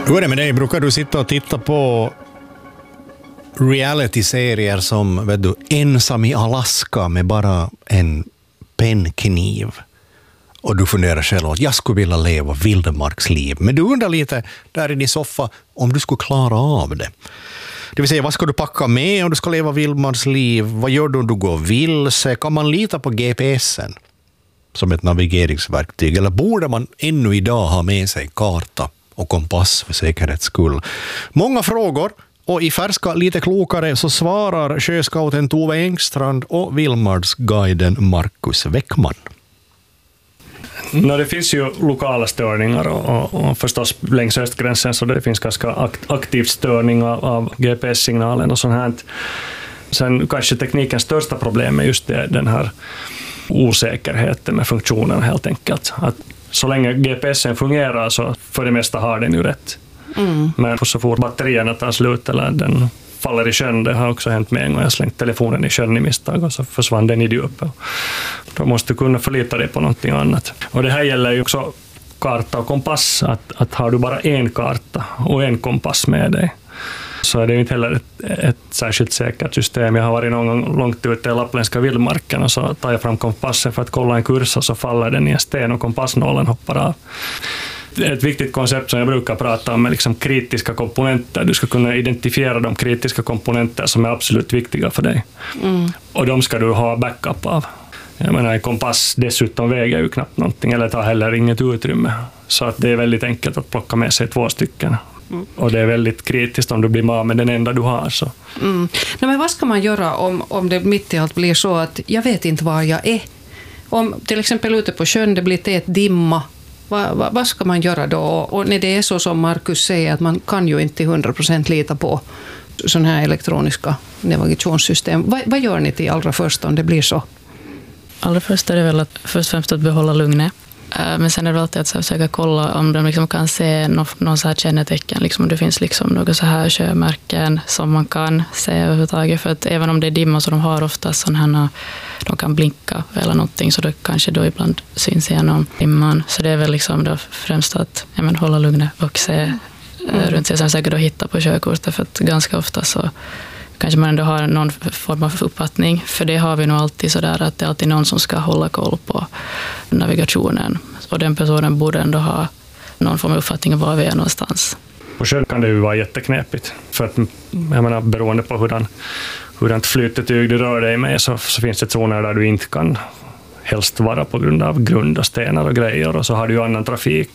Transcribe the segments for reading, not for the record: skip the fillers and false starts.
Hur är det med dig? Brukar du sitta och titta på reality-serier som ensam i Alaska med bara en pennkniv? Och du funderar själv att jag skulle vilja leva vildmarksliv. Men du undrar lite där i din soffa om du skulle klara av det. Det vill säga, vad ska du packa med om du ska leva vildmarksliv? Vad gör du om du går vilse? Kan man lita på GPSen som ett navigeringsverktyg? Eller borde man ännu idag ha med sig karta och kompass för säkerhets skull? Många frågor, och i färska lite klokare så svarar sjöscouten Tove Engstrand och vildmarksguiden Markus Weckman. Det finns ju lokala störningar och förstås längs östgränsen, så det finns ganska aktiv störning av GPS-signalen och sånt här. Sen kanske teknikens största problem är just den här osäkerheten med funktionen helt enkelt. Att så länge GPSen fungerar så för det mesta har den ju rätt. Men så fort batterierna tar slut eller den faller i sjön, det har också hänt med en gång. Jag slängt telefonen i sjön i misstag och så försvann den i djupet. Då måste du kunna förlita dig på någonting annat. Och det här gäller ju också karta och kompass. Att har du bara en karta och en kompass med dig, så är det inte heller ett särskilt säkert system. Jag har varit någon gång långt ute i lappländska vildmarken och så tar jag fram kompassen för att kolla en kurs och så faller den i en sten och kompassnålen hoppar av. Ett viktigt koncept som jag brukar prata om är liksom kritiska komponenter. Du ska kunna identifiera de kritiska komponenter som är absolut viktiga för dig. Och de ska du ha backup av. Jag menar, en kompass dessutom väger ju knappt någonting eller tar heller inget utrymme. Så att det är väldigt enkelt att plocka med sig 2 stycken. Och det är väldigt kritiskt om du blir med den enda du har. Så. Men vad ska man göra om det mitt i allt blir så att jag vet inte var jag är? Om till exempel ute på sjön det blir tät dimma, vad ska man göra då? Och när det är så som Markus säger att man kan ju inte 100% lita på sådana här elektroniska navigationssystem. Vad gör ni till allra först om det blir så? Allra först är det väl att först och främst att behålla lugnet. Men sen är det alltid att försöka kolla om de liksom kan se någon så här kännetecken. Liksom, om det finns liksom några så här sjömärken som man kan se överhuvudtaget. För att även om det är dimma så de har ofta sådana här, de kan blinka eller någonting, så det kanske då ibland syns igenom dimman. Så det är väl liksom då främst att hålla lugnet och se runt sig. Sen säkert då hitta på sjökortet, för att ganska ofta så kanske man ändå har någon form av uppfattning. För det har vi nog alltid sådär att det är alltid någon som ska hålla koll på navigationen. Och den personen borde ändå ha någon form av uppfattning om var vi är någonstans. På sjön kan det ju vara jätteknepigt. För att, jag menar, beroende på hurdant flytetyg du rör dig med så finns det zoner där du inte kan helst vara på grund av grund och stenar och grejer, och så har du ju annan trafik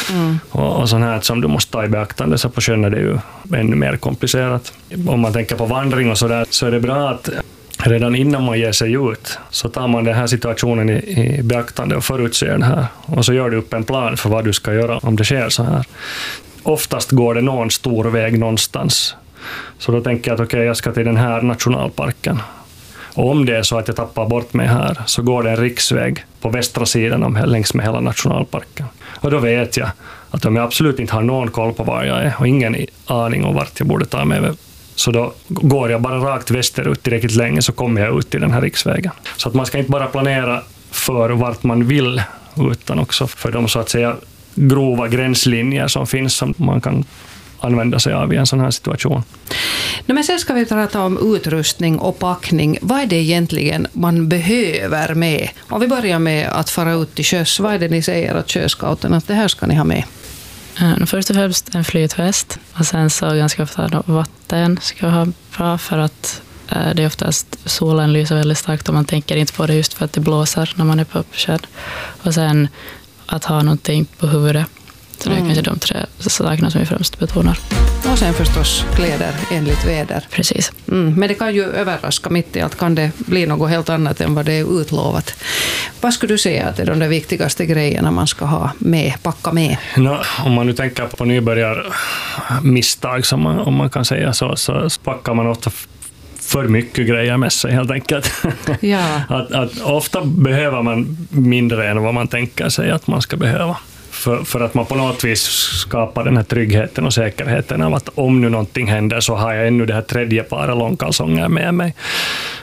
och sånt här som du måste ta i beaktande. Så på sjön är det ju ännu mer komplicerat. Om man tänker på vandring och sådär, så är det bra att redan innan man ger sig ut så tar man den här situationen i beaktande och förutser den här, och så gör du upp en plan för vad du ska göra om det sker så här. Oftast går det någon stor väg någonstans, så då tänker jag att okej, jag ska till den här nationalparken. Och om det är så att jag tappar bort mig här, så går det en riksväg på västra sidan längs med hela nationalparken. Och då vet jag att om jag absolut inte har någon koll på var jag är och ingen aning om vart jag borde ta mig, så då går jag bara rakt västerut tillräckligt länge, så kommer jag ut i den här riksvägen. Så att man ska inte bara planera för vart man vill, utan också för de så att säga grova gränslinjer som finns som man kan använda sig av i en sån här situation. Men sen ska vi prata om utrustning och packning. Vad är det egentligen man behöver med? Om vi börjar med att fara ut till sjöss, vad är det ni säger att sjöscouten att det här ska ni ha med? Först och främst en flytväst, och sen så ganska ofta vatten ska vi ha bra, för att det är oftast solen lyser väldigt starkt och man tänker inte på det just för att det blåser när man är på sjön. Och sen att ha någonting på huvudet. Så det är kanske de 3 sakerna som vi främst betonar. Och sen förstås kläder enligt väder. Precis. Men det kan ju överraska mitt i allt, kan det bli något helt annat än vad det är utlovat. Vad skulle du säga att är de viktigaste grejerna man ska ha med, packa med? Om man nu tänker på nybörjarmisstag som om man kan säga så packar man ofta för mycket grejer med sig helt enkelt. Ja. att ofta behöver man mindre än vad man tänker sig att man ska behöva. För att man på något vis skapar den här tryggheten och säkerheten av att om nu någonting händer så har jag ännu det här 3:e paret långkalsonger med mig.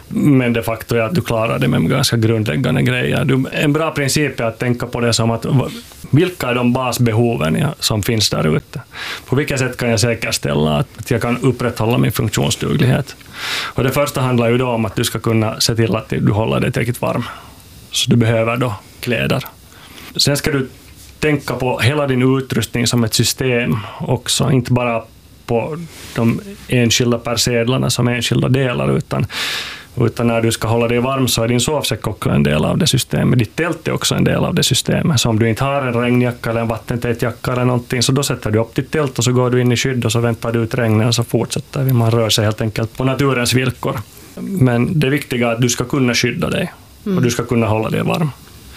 Men de facto är att du klarar det med ganska grundläggande grejer. En bra princip är att tänka på det som att vilka är de basbehoven som finns där ute? På vilka sätt kan jag säkerställa att jag kan upprätthålla min funktionsduglighet? Och det första handlar ju då om att du ska kunna se till att du håller dig tillräckligt varm. Så du behöver då kläder. Sen ska du tänka på hela din utrustning som ett system också, inte bara på de enskilda persedlarna som enskilda delar, utan när du ska hålla dig varm så är din sovsäck också en del av det systemet. Ditt tält är också en del av det systemet. Så om du inte har en regnjacka eller en vattentät jacka eller någonting, så då sätter du upp ditt tält och så går du in i skydd och så väntar du ut regnen och så fortsätter vi. Man rör sig helt enkelt på naturens villkor. Men det viktiga är att du ska kunna skydda dig och du ska kunna hålla dig varm.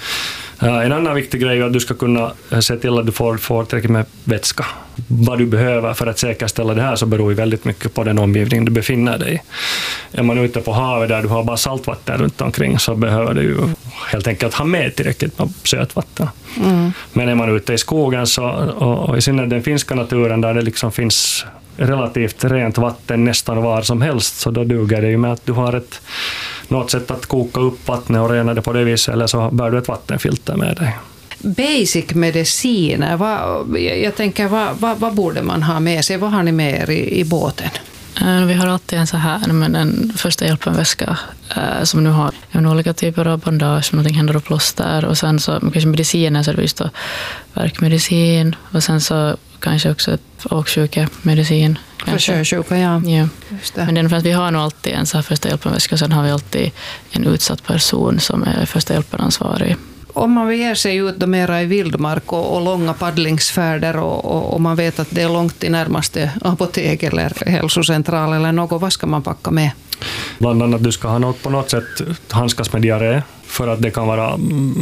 En annan viktig grej är att du ska kunna se till att du får tillräckligt med vätska. Vad du behöver för att säkerställa det här så beror ju väldigt mycket på den omgivning du befinner dig i. Är man ute på havet där du har bara saltvatten runt omkring så behöver du ju helt enkelt ha med tillräckligt med sötvatten. Men är man ute i skogen och i synnerhet den finska naturen där det liksom finns relativt rent vatten nästan var som helst, så då duger det ju med att du har något sätt att koka upp vattnet och rena det på det viset, eller så bär du ett vattenfilter med dig. Basic mediciner, jag tänker vad borde man ha med sig? Vad har ni med er i båten? Vi har alltid en så här, men en första hjälpen-väska som nu har olika typer av bandage, någonting händer och plåster, och sen så kanske mediciner, så är det just då värkmedicin, och sen så kanske också ett åksjukemedicin. För sjösjuka, ja. Just det. Men det är för att vi har nog alltid en så här första hjälpen-väska, sen har vi alltid en utsatt person som är första hjälpen-ansvarig. Om man beger sig ut då mera i vildmark och långa paddlingsfärder och man vet att det är långt till närmaste apotek eller hälsocentral eller något, vad ska man packa med? Bland annat du ska ha på något sätt handskas med diarré, för att det kan vara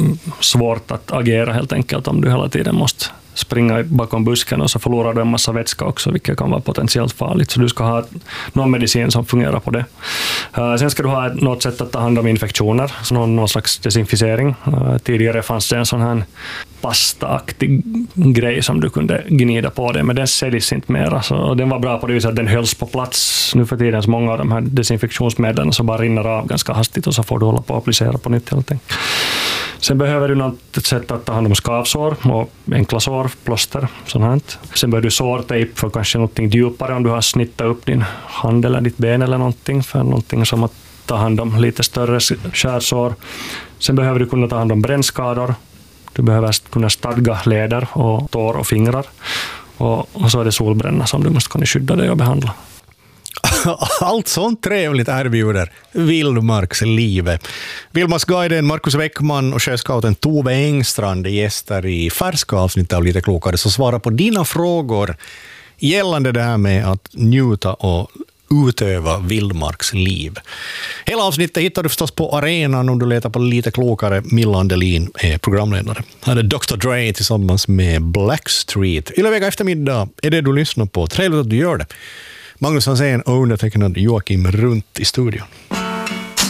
svårt att agera helt enkelt om du hela tiden måste springa bakom busken och så förlorar du en massa vätska också, vilket kan vara potentiellt farligt. Så du ska ha någon medicin som fungerar på det. Sen ska du ha något sätt att ta hand om infektioner, någon slags desinficering. Tidigare fanns det en sån här pastaaktig grej som du kunde gnida på det, men den säljs inte mera. Så den var bra på det viset att den hölls på plats. Nu för tiden så många av de här desinfektionsmedlen så bara rinner av ganska hastigt och så får du hålla på och applicera på nytt helt enkelt. Sen behöver du något sätt att ta hand om skavsår och enkla sår, plåster, sånt här. Sen behöver du sårtejp för kanske någonting djupare om du har snittat upp din hand eller ditt ben eller någonting, för någonting som att ta hand om lite större skärsår. Sen behöver du kunna ta hand om brännskador. Du behöver kunna stadga leder och tår och fingrar. Och så är det solbränna som du måste kunna skydda dig och behandla. Allt sånt trevligt erbjuder Vildmarkslivet. Vildmarksguiden Markus Weckman och sjöscouten Tove Engstrand är gäster i färska avsnitt av Lite klokare, så svara på dina frågor gällande det här med att njuta och utöva vildmarksliv. Hela avsnittet hittar du förstås på arenan om du letar på Lite klokare. Milla Andelin är programledare. Här är Dr. Dre tillsammans med Blackstreet. Ylevecka eftermiddag är det du lyssnar på. Trevligt att du gör det. Magnus Hansén och undertecknad Joakim Runt i studion.